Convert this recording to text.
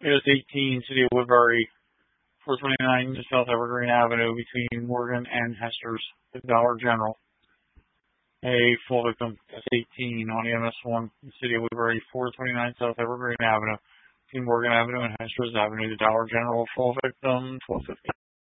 US 18, City of Woodbury, 429 South Evergreen Avenue between Morgan and Hester's, the Dollar General. A full victim, S18 on EMS1, City of Woodbury, 429 South Evergreen Avenue between Morgan Avenue and Hester's Avenue, the Dollar General. Full victim, 1250.